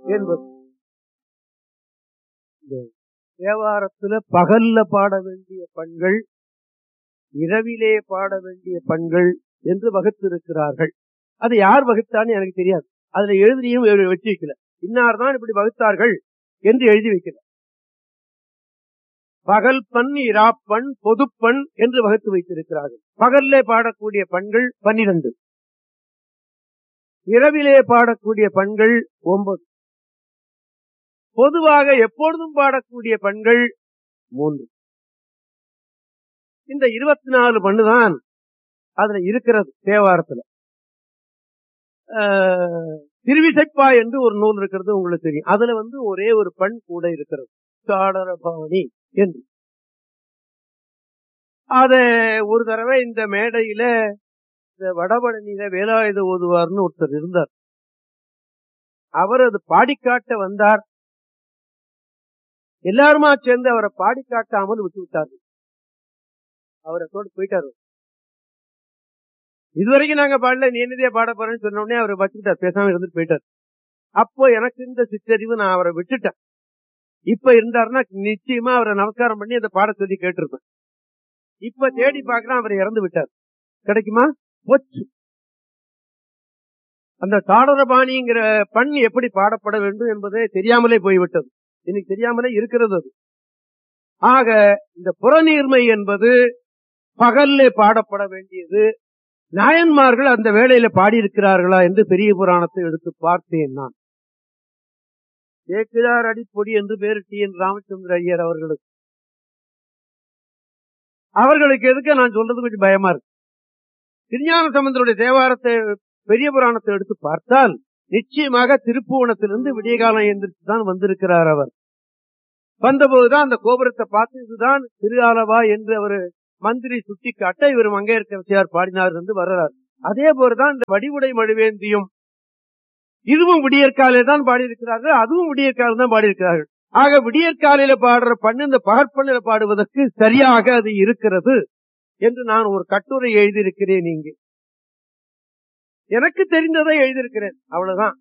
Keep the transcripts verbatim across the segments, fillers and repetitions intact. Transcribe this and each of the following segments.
என்பது. தேவாரத்துல பகல்ல பாட வேண்டிய பண்கள், இரவிலே பாட வேண்டிய பண்கள் என்று வகுத்திருக்கிறார்கள். அது யார் வகுத்தான்னு எனக்கு தெரியாது. அதுல எழுதியும் வச்சு வைக்கல. இன்னார்தான் இப்படி வகுத்தார்கள் என்று எழுதி வைக்கல. பகல் பண், இராப்பண், பொதுப்பண் என்று வகுத்து வைத்திருக்கிறார்கள். பகல்லே பாடக்கூடிய பண்கள் பன்னிரண்டு, இரவிலே பாடக்கூடிய பண்கள் ஒன்பது, பொதுவாக எப்பொழுதும் பாடக்கூடிய பண்கள் மூன்று. இந்த இருபத்தி நாலு பண்ணுதான் அதுல இருக்கிறது தேவாரத்துல. திருவிசைப்பா என்று ஒரு நூல் இருக்கிறது, உங்களுக்கு தெரியும். அதுல வந்து ஒரே ஒரு பண் கூட இருக்கிறது, சாடரபாணி என்று. அத ஒரு தடவை இந்த மேடையில இந்த வடபழனியில வேலாயுத ஓதுவார்னு ஒருத்தர் இருந்தார். அவர் அது பாடிக்காட்ட வந்தார். எல்லாருமா சேர்ந்து அவரை பாடிக்காட்டாமல் விட்டு விட்டார்கள். அவரை தோடு போயிட்டாரு. இதுவரைக்கும் நாங்க பாடல, நீ என்னதே பாட போறேன்னு சொன்ன உடனே அவரை வச்சுக்கிட்டார், பேசாம இருந்துட்டு போயிட்டார். அப்போ எனக்கு இந்த சிற்றறிவு, நான் அவரை விட்டுட்டேன். இப்ப இருந்தாருன்னா நிச்சயமா அவரை நமஸ்காரம் பண்ணி அந்த பாட சொல்லி கேட்டிருப்பேன். இப்ப தேடி பாக்குறேன், அவர் இறந்து விட்டார். கிடைக்குமா? போச்சு. அந்த தாடரபாணிங்கிற பண் எப்படி பாடப்பட வேண்டும் என்பதே தெரியாமலே போய்விட்டது. இன்னைக்கு தெரியாமலே இருக்கிறது அது. ஆக இந்த புறநீர்மை என்பது பகல்ல பாடப்பட வேண்டியது. நாயன்மார்கள் அந்த வேளையில பாடியிருக்கிறார்களா என்று பெரிய புராணத்தை எடுத்து பார்த்தேன் நான். சேக்கிழார் அடிப்பொடி என்று பேரு டி என் ராமச்சந்திர ஐயர் அவர்களுக்கு. அவர்களுக்கு எதுக்கு நான் சொல்றது கொஞ்சம் பயமா இருக்கு. திருஞான சம்பந்தருடைய தேவாரத்தை, பெரிய புராணத்தை எடுத்து பார்த்தால் நிச்சயமாக திருப்புவனத்திலிருந்து விடிய காலம் எந்திரிச்சு தான் வந்திருக்கிறார். அவர் வந்தபோதுதான் அந்த கோபுரத்தை பார்த்து இதுதான் திரு ஆலவா என்று அவர் மந்திரி சுட்டி காட்ட இவர் மங்கையர்க்கரசியார் பாடினார் என்று வர்றார். அதே போலதான் இந்த வடிவுடை மழுவேந்தியும் இதுவும் விடியற்காலே தான் பாடியிருக்கிறார்கள், அதுவும் விடியற்காலம் தான் பாடியிருக்கிறார்கள். ஆக விடியற்காலையில பாடுற பண்ணு இந்த பகற்பண்ணில பாடுவதற்கு சரியாக அது இருக்கிறது என்று நான் ஒரு கட்டுரை எழுதியிருக்கிறேன். இங்கே எனக்கு தெரிந்ததை எழுதியிருக்கிறேன், அவ்வளவுதான்.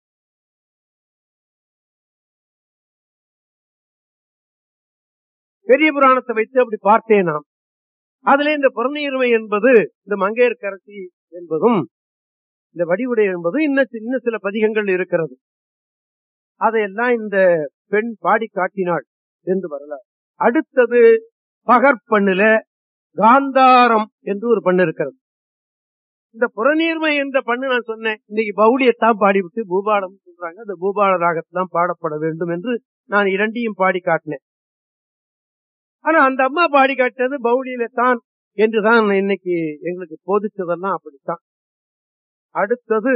பெரிய புராணத்தை வைத்து அப்படி பார்த்தேன் நாம். அதுல இந்த புறநீர்மை என்பது, இந்த மங்கையர்க்கரசி என்பதும், இந்த வடிவுடை என்பதும் இன்னும் இன்னும் சில பதிகங்கள் இருக்கிறது. அதையெல்லாம் இந்த பெண் பாடி காட்டினாள் என்று வரலாறு. அடுத்தது பகற்பண்ணுல காந்தாரம் என்று ஒரு பண்ணு இருக்கிறது. இந்த புறநீர்மை என்ற பண்ணு நான் சொன்னேன், இன்னைக்கு பௌடியத்தான் பாடிவிட்டு பூபாலம் சொல்றாங்க. அந்த பூபால ராகத்தான் பாடப்பட வேண்டும் என்று நான் இரண்டையும் பாடி காட்டினேன். ஆனா அந்த அம்மா பாடி காட்டினது பௌடியில்தான் என்றுதான் இன்னைக்கு எங்களுக்கு போதிச்சதெல்லாம் அப்படித்தான். அடுத்தது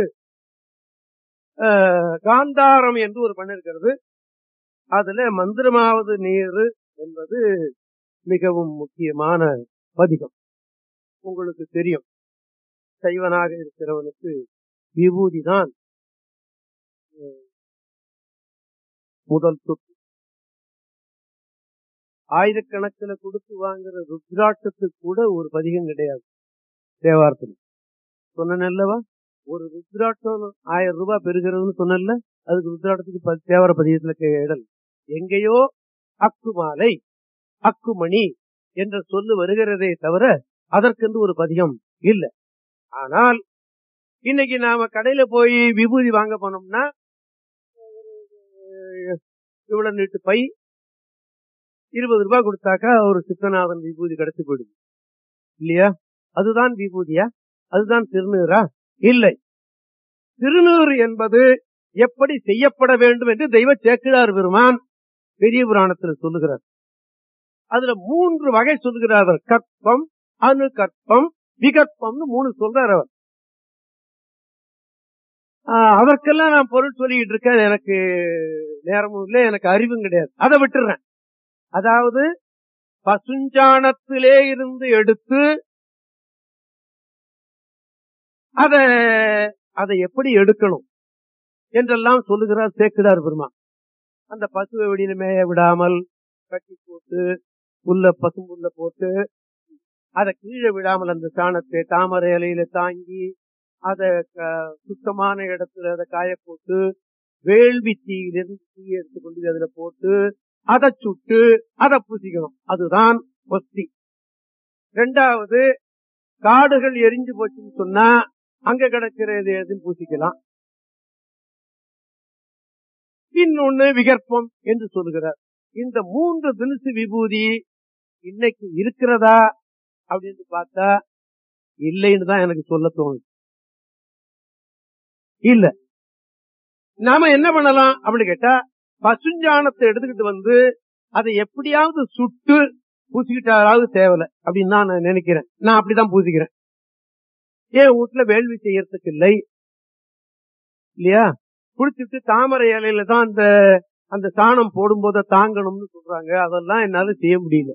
காந்தாரம் என்று ஒரு பண்ணு இருக்கிறது. அதுல மந்திரமாவது நீரு என்பது மிகவும் முக்கியமான பதிகம். உங்களுக்கு தெரியும், சைவனாக இருக்கிறவனுக்கு விபூதி தான் முதல் சொத்து. ஆயிரக்கணக்கில் கொடுத்து வாங்குற ருத்ராட்சத்துக்கு கூட ஒரு பதிகம் கிடையாது தேவாரத்தில். சொன்னல்லவா, ஒரு ருத்ராட்சம் ஆயிரம் ரூபாய் பெறுகிறதுன்னு சொன்னல, அதுக்கு ருத்ராட்சத்துக்கு தேவார பதிகத்துல இடல். எங்கேயோ அக்குமாலை அக்குமணி என்ற சொல்லு வருகிறதே தவிர அதற்கென்று ஒரு பதிகம் இல்லை. ஆனால் இன்னைக்கு நாம கடையில போய் விபூதி வாங்க போனோம்னா இவ்வளவு நீட்டு பை இருபது ரூபாய் கொடுத்தாக்கா ஒரு சித்தநாதன் விபூதி கிடைச்சு போயிடுது இல்லையா? அதுதான் விபூதியா? அதுதான் திருநீரா? இல்லை. திருநீர் என்பது எப்படி செய்யப்பட வேண்டும் என்று தெய்வ சேக்கிழார் பெருமான் பெரிய புராணத்தில் சொல்லுகிறார். அதுல மூன்று வகை சொல்லுகிறார். கற்பம், அணு கற்பம், விகற்பம்னு மூணு சொல்றார் அவர். அதற்கெல்லாம் நான் பொருள் சொல்லிட்டு இருக்கேன். எனக்கு நேரமும் இல்லை, எனக்கு அறிவும் கிடையாது, அதை விட்டுறேன். அதாவது பசுஞ்சாணத்திலே இருந்து எடுத்து அத அதை எப்படி எடுக்கணும் என்றெல்லாம் சொல்லுகிறார் சேக்கிழார் பெருமான். அந்த பசுவை வெளியில மேய விடாமல் கட்டி போட்டு புல்ல பசும்புல்ல போட்டு அதை கீழே விடாமல் அந்த சாணத்தை தாமரை இலையில தாங்கி அதை சுத்தமான இடத்துல அதை காய போட்டு வேள்வி தீயிலிருந்து தீயை எடுத்துக்கொண்டு அதுல போட்டு அதை சுட்டு அதை பூசிக்கணும். அதுதான் ஒஸ்தி. ரெண்டாவது, காடுகள் எரிஞ்சு போச்சுன்னு சொன்னா அங்க கிடக்கிறது எதுன்னு பூசிக்கலாம். இன்னொன்னு விகற்பம் என்று சொல்லுகிறார். இந்த மூன்று தினசு விபூதி இன்னைக்கு இருக்கிறதா அப்படின்னு பார்த்தா இல்லைன்னு தான் எனக்கு சொல்ல தோணுது. இல்ல. நாம என்ன பண்ணலாம் அப்படின்னு கேட்டா, பசுஞ்சாணத்தை எடுத்துக்கிட்டு வந்து அதை எப்படியாவது சுட்டு பூசிக்கிட்டாலாவது தேவையில்லை அப்படின்னு தான் நான் நினைக்கிறேன். நான் அப்படிதான் பூசிக்கிறேன். ஏன் வீட்டுல வேள்வி செய்யறதுக்கு இல்லை இல்லையா? குடிச்சிட்டு தாமரை இலையில தான் அந்த அந்த சாணம் போடும்போது தாங்கணும்னு சொல்றாங்க. அதெல்லாம் என்னால செய்ய முடியல.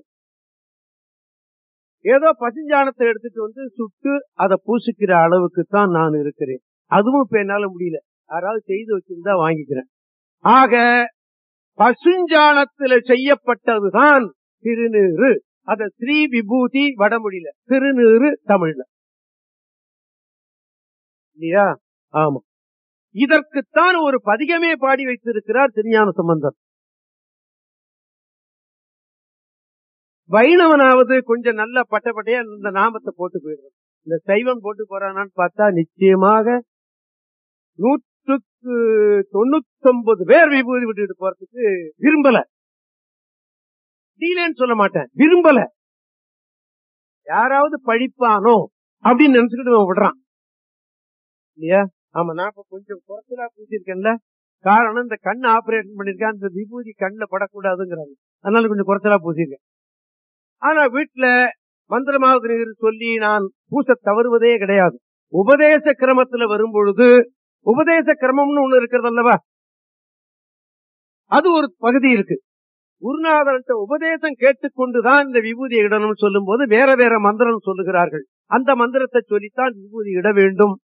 ஏதோ பசுஞ்சாணத்தை எடுத்துட்டு வந்து சுட்டு அதை பூசிக்கிற அளவுக்கு தான் நான் இருக்கிறேன். அதுவும் இப்ப என்னால முடியல. யாராவது செய்து வச்சிருந்தா வாங்கிக்கிறேன். ஆக பசுஞ்சாணத்துல செய்யப்பட்டதுதான் திருநீறு. அத ஸ்ரீ விபூதி வடமொழியில, திருநீறு தமிழ்ல இல்லையா? ஆமா. இதற்குத்தான் ஒரு பதிகமே பாடி வைத்திருக்கிறார் திருஞான சம்பந்தர். வைணவனாவது கொஞ்சம் நல்ல பட்டப்பட்டையா இந்த நாமத்தை போட்டு போயிடுறது. இந்த சைவன் போட்டு போறானான்னு பார்த்தா நிச்சயமாக நூற்றுக்கு தொண்ணூத்தி ஒன்பது பேர் விபூதி விட்டுட்டு போறதுக்கு விரும்பல. தீலேன்னு சொல்ல மாட்டேன், விரும்பல. யாராவது பழிப்பானோ அப்படின்னு நினைச்சுக்கிட்டு விடுறான் இல்லையா? ஆமா, நான் இப்ப கொஞ்சம் குறைச்சலா பூசிருக்கேன்ல. காரணம், இந்த கண் ஆபரேஷன் பண்ணிருக்கேன், அந்த விபூதி கண்ணுல படக்கூடாதுங்கிறாங்க. அதனால கொஞ்சம் குறைச்சலா பூசிருக்கேன். ஆனா வீட்டுல மந்திரமாவது சொல்லி நான் பூச தவறுவதே கிடையாது. உபதேச கிரமத்துல வரும் பொழுது, உபதேச கிரமம்னு ஒண்ணு இருக்கிறது அல்லவா, அது ஒரு பகுதி இருக்கு. குருநாதர்கிட்ட உபதேசம் கேட்டுக்கொண்டுதான் இந்த விபூதி இடணும்னு சொல்லும் போது வேற வேற மந்திரம் சொல்லுகிறார்கள். அந்த மந்திரத்தை சொல்லித்தான் விபூதி இட வேண்டும்